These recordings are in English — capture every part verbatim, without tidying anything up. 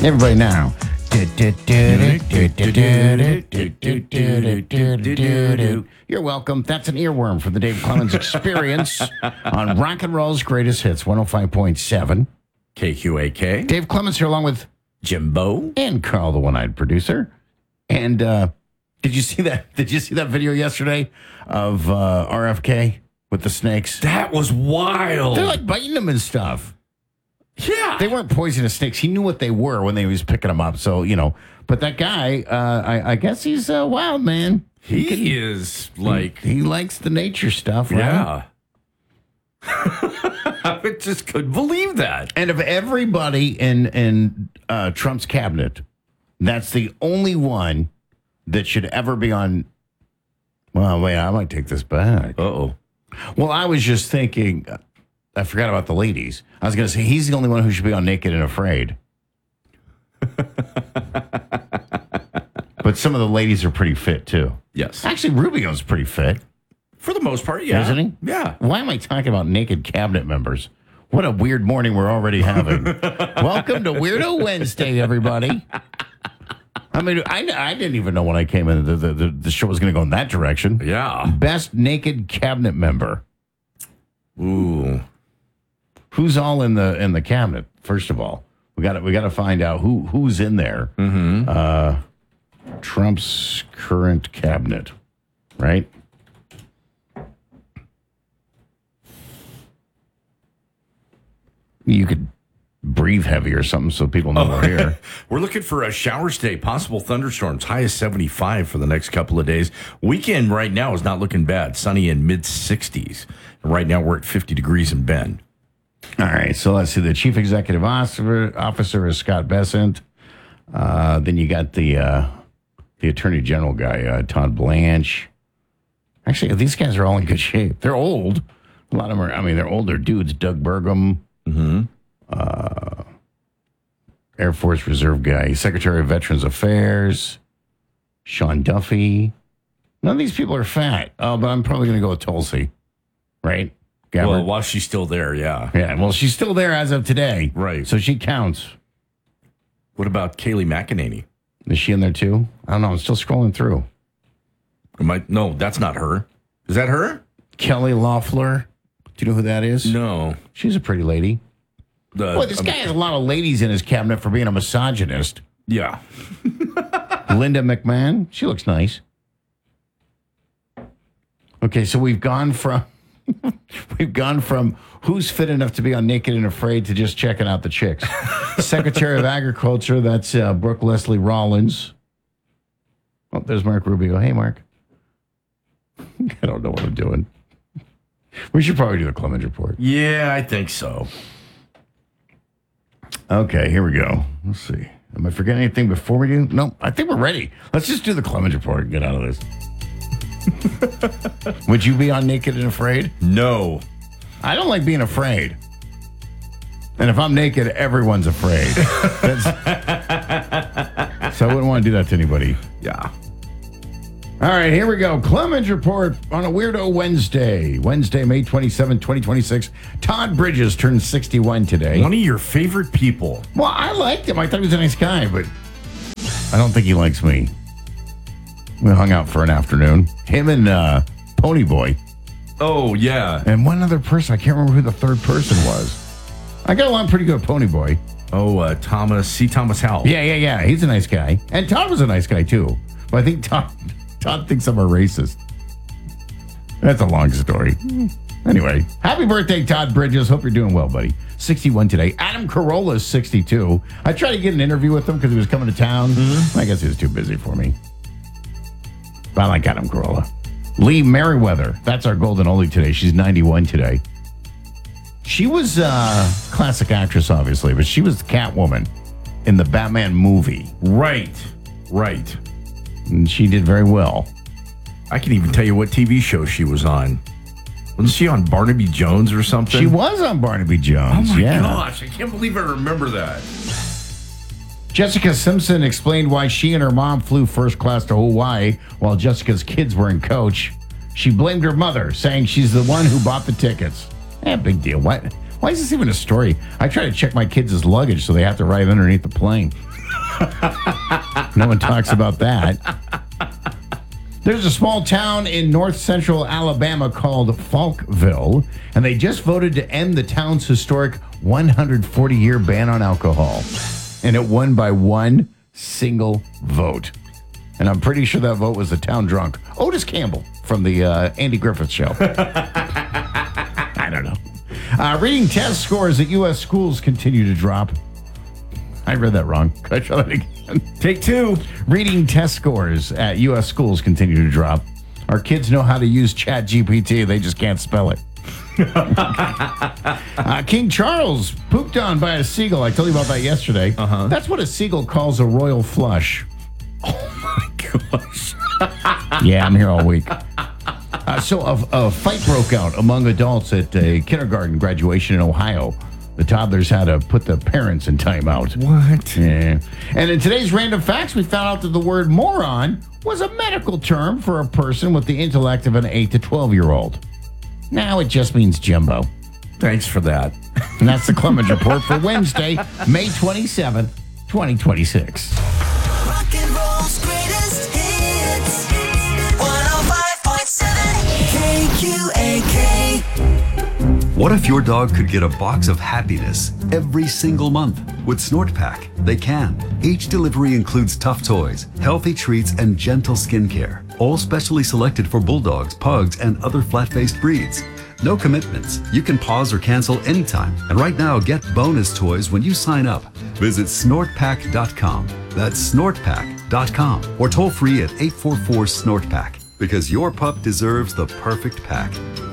Everybody now. You're welcome. That's an earworm for the Dave Clemens Experience on Rock and Roll's Greatest Hits, one oh five point seven. K Q A K. Dave Clemens here along with Jimbo. And Carl, the one-eyed producer. And uh, did you see that? Did you see that video yesterday of uh, R F K with the snakes? That was wild. They're like biting them and stuff. Yeah. They weren't poisonous snakes. He knew what they were when they was picking them up. So, you know, but that guy, uh, I, I guess he's a wild man. He, he can, is like... He, he likes the nature stuff, right? Yeah. I just couldn't believe that. And of everybody in, in uh, Trump's cabinet, that's the only one that should ever be on... Well, wait, I might take this back. Uh-oh. Well, I was just thinking... I forgot about the ladies. I was going to say, he's the only one who should be on Naked and Afraid. But some of the ladies are pretty fit, too. Yes. Actually, Rubio's pretty fit. For the most part, yeah. Isn't he? Yeah. Why am I talking about naked cabinet members? What a weird morning we're already having. Welcome to Weirdo Wednesday, everybody. I mean, I, I didn't even know when I came in the, the, the, the show was going to go in that direction. Yeah. Best naked cabinet member. Ooh. Who's all in the in the cabinet? First of all, we got we got to find out who who's in there. Mm-hmm. Uh, Trump's current cabinet, right? You could breathe heavy or something so people know oh, we're here. We're looking for a shower stay, possible thunderstorms, high of seventy-five for the next couple of days. Weekend right now is not looking bad. Sunny in mid sixties. Right now we're at fifty degrees in Bend. All right, so let's see. The chief executive officer, officer is Scott Bessent. Uh, then you got the uh, the attorney general guy, uh, Todd Blanche. Actually, these guys are all in good shape. They're old. A lot of them are, I mean, they're older dudes. Doug Burgum, mm-hmm. uh, Air Force Reserve guy, Secretary of Veterans Affairs, Sean Duffy. None of these people are fat. Oh, but I'm probably going to go with Tulsi, right? Gabbard. Well, while she's still there, yeah. Yeah, well, she's still there as of today. Right. So she counts. What about Kayleigh McEnany? Is she in there too? I don't know. I'm still scrolling through. Am I, no, that's not her. Is that her? Kelly Loeffler. Do you know who that is? No. She's a pretty lady. The, Boy, this guy has a lot of ladies in his cabinet for being a misogynist. Yeah. Linda McMahon. She looks nice. Okay, so we've gone from... We've gone from who's fit enough to be on Naked and Afraid to just checking out the chicks. Secretary of Agriculture, that's uh, Brooke Leslie Rollins. Oh, there's Mark Rubio. Hey, Mark. I don't know what I'm doing. We should probably do the Clemens Report. Yeah, I think so. Okay, here we go. Let's see. Am I forgetting anything before we do? No, I think we're ready. Let's just do the Clemens Report and get out of this. Would you be on Naked and Afraid? No. I don't like being afraid. And if I'm naked, everyone's afraid. That's, so I wouldn't want to do that to anybody. Yeah. All right, here we go. Clemens Report on a Weirdo Wednesday. Wednesday, May twenty-seventh, twenty twenty-six. Todd Bridges turned sixty-one today. One of your favorite people. Well, I liked him. I thought he was a nice guy, but I don't think he likes me. We hung out for an afternoon. Him and uh, Ponyboy. Oh, yeah. And one other person. I can't remember who the third person was. I got along pretty good with Ponyboy. Oh, uh, Thomas, C. Thomas Howell. Yeah, yeah, yeah. He's a nice guy. And Todd was a nice guy, too. But I think Todd, Todd thinks I'm a racist. That's a long story. Anyway, happy birthday, Todd Bridges. Hope you're doing well, buddy. sixty-one today. Adam Carolla is sixty-two. I tried to get an interview with him because he was coming to town. Mm-hmm. I guess he was too busy for me. But I like Adam Carolla. Lee Merriweather. That's our golden oldie today. She's ninety-one today. She was a classic actress, obviously, but she was Catwoman in the Batman movie. Right. Right. And she did very well. I can even tell you what T V show she was on. Wasn't she on Barnaby Jones or something? She was on Barnaby Jones. Oh, my yeah. gosh. I can't believe I remember that. Jessica Simpson explained why she and her mom flew first class to Hawaii while Jessica's kids were in coach. She blamed her mother, saying she's the one who bought the tickets. Eh, big deal. Why, Why is this even a story? I try to check my kids' luggage so they have to ride underneath the plane. No one talks about that. There's a small town in north central Alabama called Falkville, and they just voted to end the town's historic one hundred forty year ban on alcohol. And it won by one single vote. And I'm pretty sure that vote was the town drunk, Otis Campbell from the uh, Andy Griffith Show. I don't know. Uh, reading test scores at U S schools continue to drop. I read that wrong. Could I try that again? Take two. Reading test scores at U S schools continue to drop. Our kids know how to use Chat G P T. They just can't spell it. uh, King Charles pooped on by a seagull. I told you about that yesterday. Uh-huh. That's what a seagull calls a royal flush. Oh, my gosh. Yeah, I'm here all week. Uh, so a, a fight broke out among adults at a kindergarten graduation in Ohio. The toddlers had to put the parents in timeout. What? Yeah. And in today's Random Facts, we found out that the word moron was a medical term for a person with the intellect of an eight to twelve-year-old. Now it just means Jimbo. Thanks for that. And that's the Clemens Report for Wednesday, May twenty-seventh, twenty twenty-six. Rock and roll's greatest hits. one oh five point seven K Q A K. What if your dog could get a box of happiness every single month? With Snort Pack, they can. Each delivery includes tough toys, healthy treats, and gentle skincare, all specially selected for bulldogs, pugs, and other flat-faced breeds. No commitments. You can pause or cancel anytime. And right now, get bonus toys when you sign up. Visit snort pack dot com. That's snort pack dot com. Or toll free at eight four four snort pack. Because your pup deserves the perfect pack.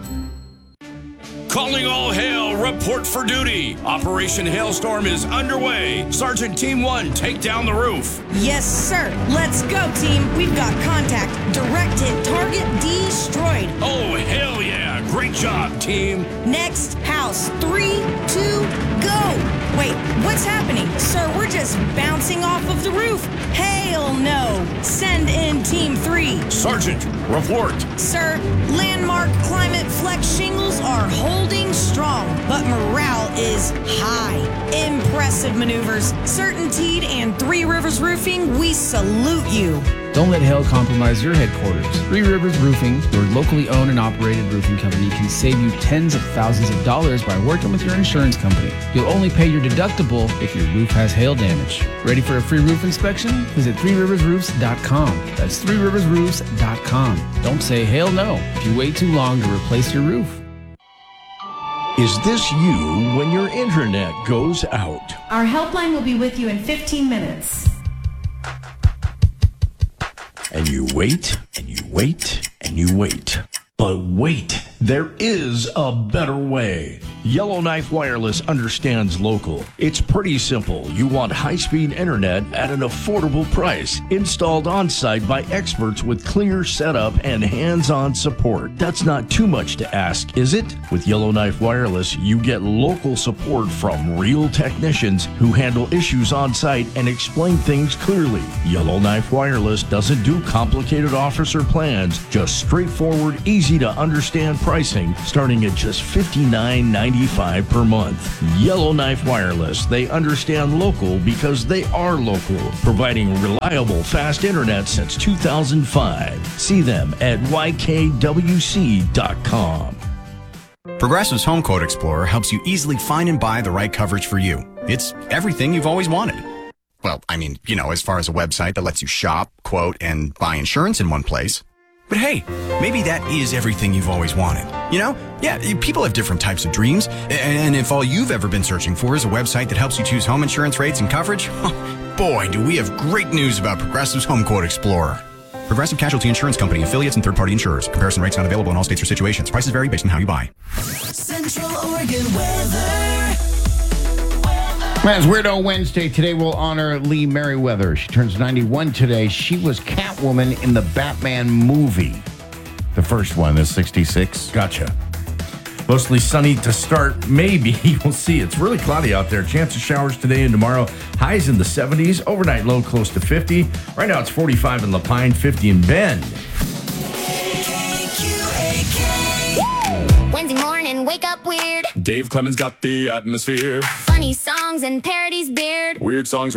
Calling all hail, report for duty. Operation Hailstorm is underway. Sergeant Team one, take down the roof. Yes, sir. Let's go, team. We've got contact. Direct hit target destroyed. Oh, hell yeah. Great job, team. Next house. Three, two, go. Wait, what's happening? Sir, we're just bouncing off of the roof. Hell no. Send in Team three. Sergeant, report. Sir, landmark climate flex shingles are holding strong, but morale is high. Impressive maneuvers. Certainteed and Three Rivers Roofing, we salute you. Don't let hail compromise your headquarters. Three Rivers Roofing, your locally owned and operated roofing company, can save you tens of thousands of dollars by working with your insurance company. You'll only pay your deductible if your roof has hail damage. Ready for a free roof inspection? Visit three rivers roofs dot com. That's three rivers roofs dot com. Don't say hail no if you wait too long to replace your roof. Is this you when your internet goes out? Our helpline will be with you in fifteen minutes. And you wait, and you wait, and you wait. But wait, there is a better way. Yellowknife Wireless understands local. It's pretty simple. You want high-speed internet at an affordable price, installed on-site by experts with clear setup and hands-on support. That's not too much to ask, is it? With Yellowknife Wireless, you get local support from real technicians who handle issues on-site and explain things clearly. Yellowknife Wireless doesn't do complicated offers or plans, just straightforward, easy-to-understand pricing starting at just fifty-nine ninety-five per month. Yellowknife Wireless, they understand local because they are local, providing reliable fast internet since two thousand five. See them at Y K W C dot com. Progressive's Home Quote Explorer helps you easily find and buy the right coverage for you. It's everything you've always wanted. Well, I mean, you know, as far as a website that lets you shop, quote, and buy insurance in one place. But hey, maybe that is everything you've always wanted. You know? Yeah, people have different types of dreams. And if all you've ever been searching for is a website that helps you choose home insurance rates and coverage, boy, do we have great news about Progressive's Home Quote Explorer. Progressive Casualty Insurance Company, affiliates, and third-party insurers. Comparison rates not available in all states or situations. Prices vary based on how you buy. Central Oregon weather. As Weirdo Wednesday, today we'll honor Lee Merriweather. She turns ninety-one today. She was Catwoman in the Batman movie. The first one is sixty-six. Gotcha. Mostly sunny to start. Maybe. We'll see. It's really cloudy out there. Chance of showers today and tomorrow. Highs in the seventies. Overnight low close to fifty. Right now it's forty-five in La Pine, fifty in Bend. K Q A K. Wednesday morning, wake up weird. Dave Clemens got the atmosphere. Funny songs and parodies beard. Weird songs